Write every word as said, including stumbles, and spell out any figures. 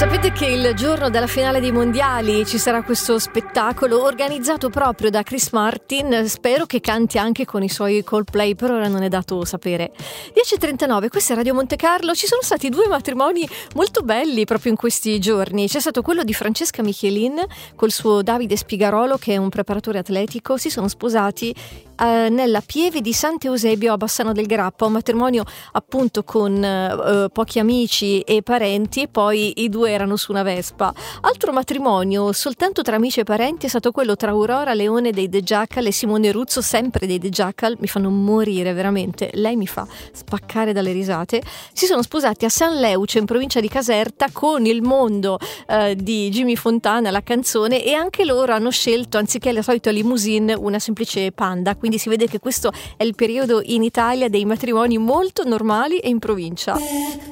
Sapete che il giorno della finale dei mondiali ci sarà questo spettacolo organizzato proprio da Chris Martin? Spero che canti anche con i suoi Coldplay, per ora non è dato sapere. dieci e trentanove, questa è Radio Monte Carlo. Ci sono stati due matrimoni molto belli proprio in questi giorni. C'è stato quello di Francesca Michelin col suo Davide Spigarolo, che è un preparatore atletico. Si sono sposati eh, nella Pieve di Sant'Eusebio a Bassano del Grappa, un matrimonio appunto con eh, pochi amici e parenti, e poi i due erano su una Vespa. Altro matrimonio soltanto tra amici e parenti è stato quello tra Aurora Leone dei The Jackal e Simone Ruzzo, sempre dei The Jackal. Mi fanno morire veramente, lei mi fa spaccare dalle risate. Si sono sposati a San Leuce in provincia di Caserta con Il mondo eh, di Jimmy Fontana, la canzone, e anche loro hanno scelto, anziché la solita limousine, una semplice Panda. Quindi si vede che questo è il periodo in Italia dei matrimoni molto normali e in provincia.